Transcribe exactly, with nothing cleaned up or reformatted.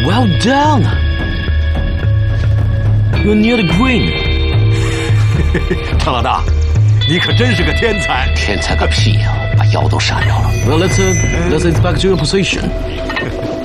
Well done. You're near the green. 程老大，你可真是个天才！ 天才个屁呀、啊！把妖都杀掉了。 Well, let's uh, let's inspect your position.